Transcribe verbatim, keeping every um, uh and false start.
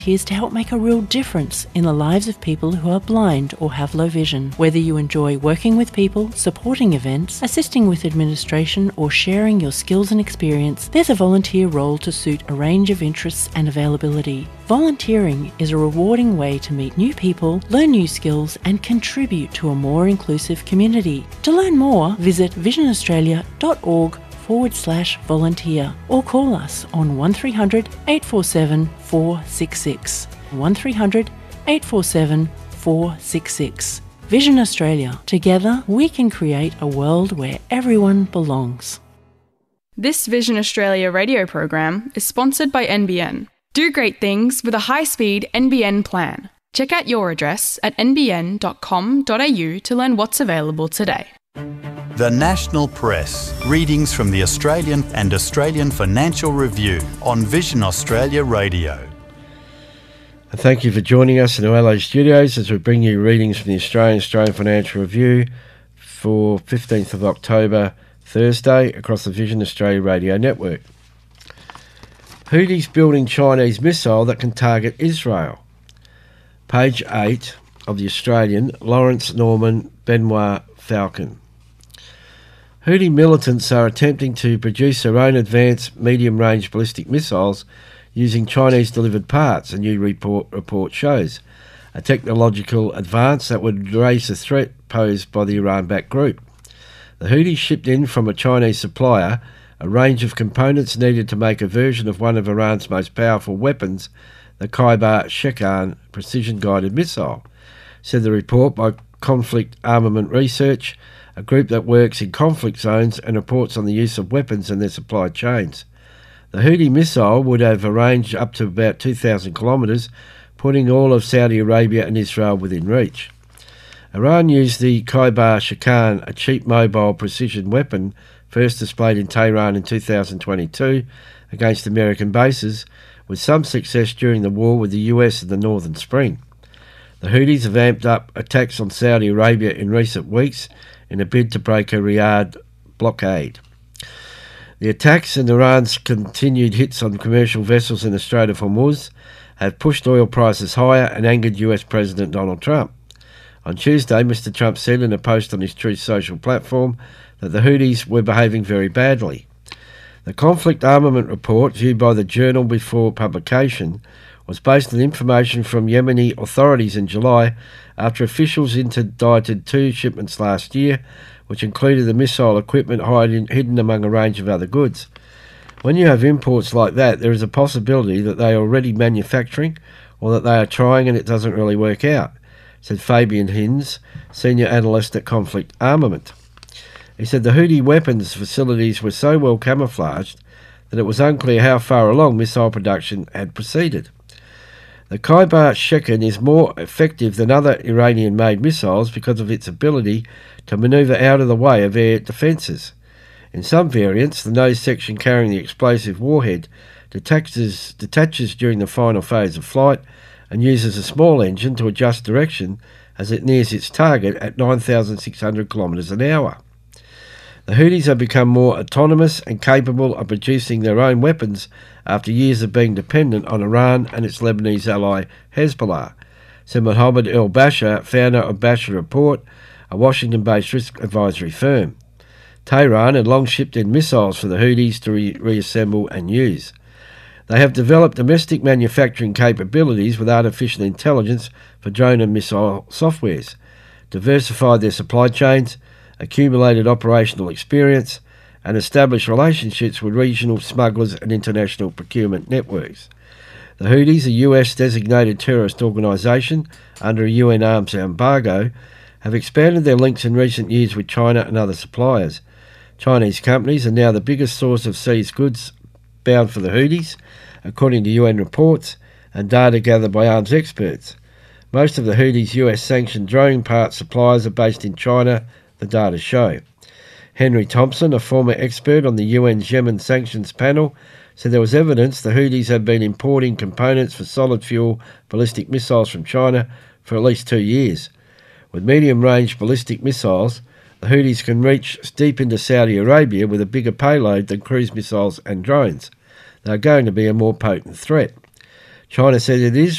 Volunteers to help make a real difference in the lives of people who are blind or have low vision. Whether you enjoy working with people, supporting events, assisting with administration, or sharing your skills and experience, there's a volunteer role to suit a range of interests and availability. Volunteering is a rewarding way to meet new people, learn new skills, and contribute to a more inclusive community. To learn more, visit visionaustralia.org forward slash volunteer or call us on one three hundred eight four seven four six six. one three hundred eight four seven four six six. Vision Australia. Together we can create a world where everyone belongs. This Vision Australia radio program is sponsored by N B N. Do great things with a high-speed N B N plan. Check out your address at n b n dot com dot a u to learn what's available today. The National Press. Readings from the Australian and Australian Financial Review on Vision Australia Radio. Thank you for joining us in the L A studios as we bring you readings from the Australian Australian Financial Review for fifteenth of October, Thursday, across the Vision Australia Radio Network. Houthis building Chinese missile that can target Israel. Page eight of the Australian, Lawrence Norman Benoit Falcon. Houthi militants are attempting to produce their own advanced medium-range ballistic missiles using Chinese-delivered parts, a new report, report shows, a technological advance that would raise the threat posed by the Iran-backed group. The Houthis shipped in from a Chinese supplier a range of components needed to make a version of one of Iran's most powerful weapons, the Khyber Shekan precision-guided missile, said the report by Conflict Armament Research, a group that works in conflict zones and reports on the use of weapons and their supply chains. The Houthi missile would have a range up to about two thousand kilometres, putting all of Saudi Arabia and Israel within reach. Iran used the Khyber Shekan, a cheap mobile precision weapon first displayed in Tehran in two thousand twenty-two against American bases, with some success during the war with the U S in the Northern Spring. The Houthis have amped up attacks on Saudi Arabia in recent weeks in a bid to break a Riyadh blockade. The attacks and Iran's continued hits on commercial vessels in the Strait of Hormuz have pushed oil prices higher and angered U S President Donald Trump. On Tuesday, Mister Trump said in a post on his Truth Social platform that the Houthis were behaving very badly. The conflict armament report, viewed by the Journal before publication, was based on information from Yemeni authorities in July after officials interdicted two shipments last year, which included the missile equipment hiding, hidden among a range of other goods. When you have imports like that, there is a possibility that they are already manufacturing or that they are trying and it doesn't really work out, said Fabian Hinz, senior analyst at Conflict Armament. He said the Houthi weapons facilities were so well camouflaged that it was unclear how far along missile production had proceeded. The Khyber Shekan is more effective than other Iranian-made missiles because of its ability to manoeuvre out of the way of air defences. In some variants, the nose section carrying the explosive warhead detaches, detaches during the final phase of flight and uses a small engine to adjust direction as it nears its target at nine thousand six hundred kilometres an hour. The Houthis have become more autonomous and capable of producing their own weapons after years of being dependent on Iran and its Lebanese ally Hezbollah, said Mohammed El-Bashar, founder of Bashar Report, a Washington-based risk advisory firm. Tehran had long shipped in missiles for the Houthis to re- reassemble and use. They have developed domestic manufacturing capabilities with artificial intelligence for drone and missile softwares, diversified their supply chains, accumulated operational experience, and established relationships with regional smugglers and international procurement networks. The Houthis, a U S-designated terrorist organisation under a U N arms embargo, have expanded their links in recent years with China and other suppliers. Chinese companies are now the biggest source of seized goods bound for the Houthis, according to U N reports and data gathered by arms experts. Most of the Houthis' U S-sanctioned drone part suppliers are based in China, the data show. Henry Thompson, a former expert on the U N's Yemen sanctions panel, said there was evidence the Houthis had been importing components for solid-fuel ballistic missiles from China for at least two years. With medium-range ballistic missiles, the Houthis can reach deep into Saudi Arabia with a bigger payload than cruise missiles and drones. They are going to be a more potent threat. China said it is